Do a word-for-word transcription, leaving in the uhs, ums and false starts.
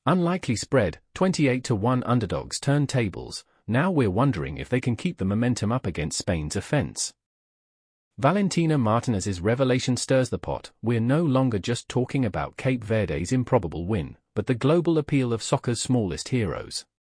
Unlikely spread, twenty-eight to one underdogs turn tables. Now we're wondering if they can keep the momentum up against Spain's offense. Valentina Martinez's revelation stirs the pot. We're no longer just talking about Cape Verde's improbable win, but the global appeal of soccer's smallest heroes.